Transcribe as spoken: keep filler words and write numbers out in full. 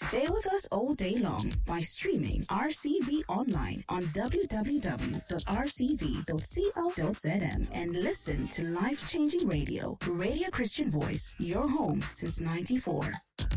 Stay with us all day long by streaming R C V online on w w w dot r c v dot co dot z m and listen to life-changing radio. Radio Christian Voice, your home since ninety-four.